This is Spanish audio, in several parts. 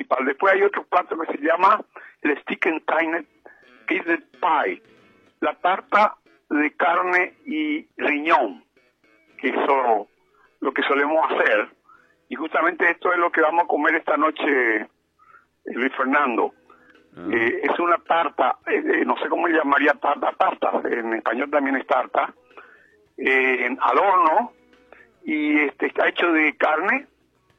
principal. Después hay otro plato que se llama el Stick and Kidney Pie, la tarta de carne y riñón, que es lo que solemos hacer. Y justamente esto es lo que vamos a comer esta noche, Luis Fernando. Es una tarta, no sé cómo le llamaría tarta, en español también es tarta, al horno, y está hecho de carne,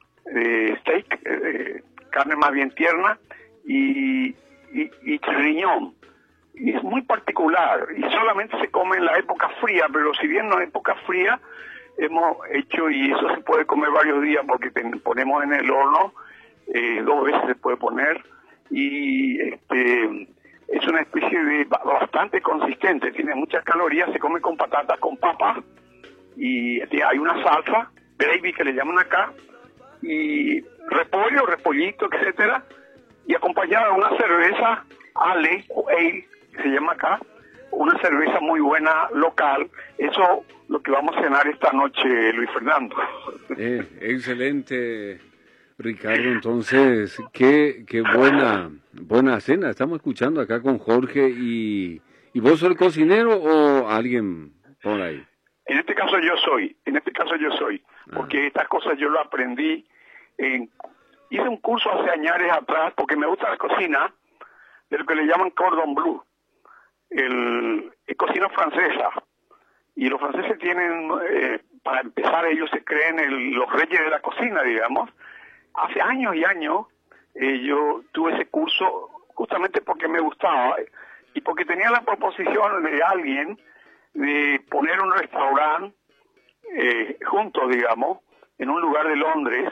steak, carne más bien tierna, y riñón. Y es muy particular, y solamente se come en la época fría, pero si bien no es época fría, hemos hecho, y eso se puede comer varios días porque ponemos en el horno, 2 veces se puede poner, y es una especie de bastante consistente, tiene muchas calorías, se come con patatas, con papas, y hay una salsa, gravy que le llaman acá, y repollo, repollito, etcétera, y acompañada de una cerveza ale o ale, que se llama acá, una cerveza muy buena local. Eso lo que vamos a cenar esta noche, Luis Fernando. Excelente, Ricardo. Entonces, qué buena cena. Estamos escuchando acá con Jorge. ¿Y vos sos el cocinero o alguien por ahí? En este caso yo soy, porque estas cosas yo lo aprendí. Hice un curso hace años atrás, porque me gusta la cocina, de lo que le llaman cordon bleu, es cocina francesa, y los franceses tienen, para empezar, ellos se creen los reyes de la cocina, digamos. Hace años y años yo tuve ese curso justamente porque me gustaba, y porque tenía la proposición de alguien de poner un restaurante juntos, digamos, en un lugar de Londres,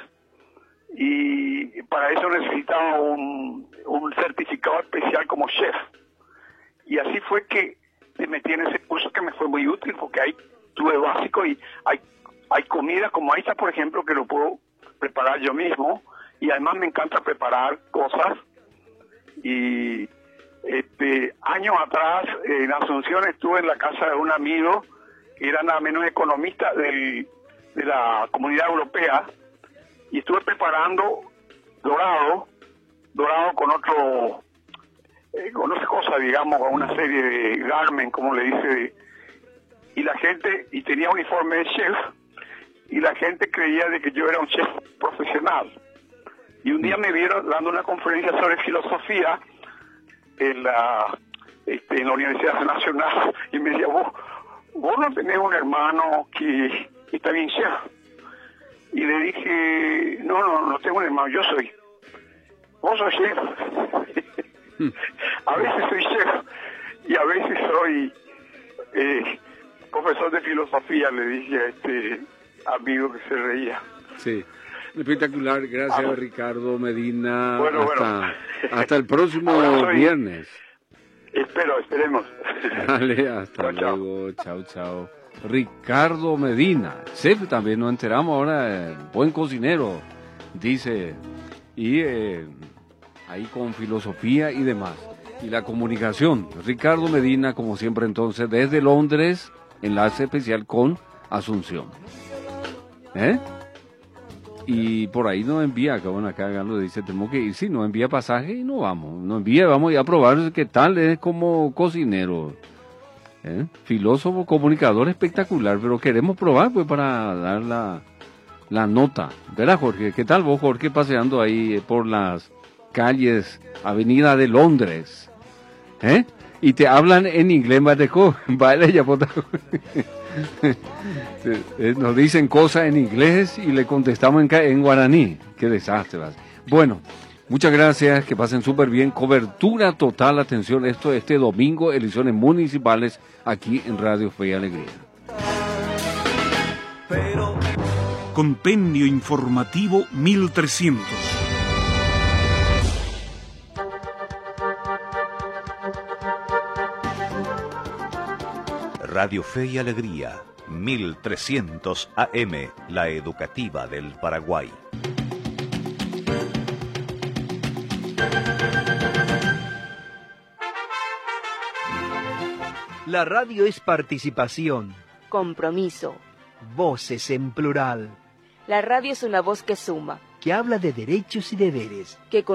y para eso necesitaba un certificado especial como chef. Y así fue que me metí en ese curso, que me fue muy útil, porque ahí tuve básico, y hay comida como esta, por ejemplo, que lo puedo preparar yo mismo, y además me encanta preparar cosas. Y años atrás, en Asunción, estuve en la casa de un amigo que era nada menos economista de la Comunidad Europea, y estuve preparando dorado con con otra cosa, digamos, con una serie de garmen, como le dice, y la gente, y tenía uniforme de chef, y la gente creía de que yo era un chef profesional. Y un día me vieron dando una conferencia sobre filosofía en la Universidad Nacional, y me decía, vos no tenés un hermano que está bien chef. Y le dije, no tengo un hermano, yo soy. Vos sos chef. A veces soy chef y a veces soy profesor de filosofía, le dije a este amigo que se reía. Sí, espectacular. Gracias, Ricardo Medina. Bueno. Hasta el próximo viernes. Esperemos. Dale, hasta luego. Chao. Ricardo Medina, chef, también nos enteramos ahora, buen cocinero, dice, y ahí con filosofía y demás. Y la comunicación, Ricardo Medina, como siempre, entonces, desde Londres, enlace especial con Asunción. Y por ahí nos envía, acá Galo dice, tenemos que ir, sí, nos envía pasaje y no vamos, vamos a ir a probar qué tal es como cocinero. Filósofo, comunicador espectacular, pero queremos probar pues para dar la nota, ¿verdad, Jorge? ¿Qué tal vos, Jorge, paseando ahí por las calles, avenida de Londres? Y te hablan en inglés, vale, ya nos dicen cosas en inglés y le contestamos en guaraní. Qué desastre. Bueno, muchas gracias, que pasen súper bien. Cobertura total, atención, este domingo, elecciones municipales aquí en Radio Fe y Alegría. Compendio informativo 1300. Radio Fe y Alegría 1300 AM, la educativa del Paraguay. La radio es participación, compromiso, voces en plural. La radio es una voz que suma, que habla de derechos y deberes, que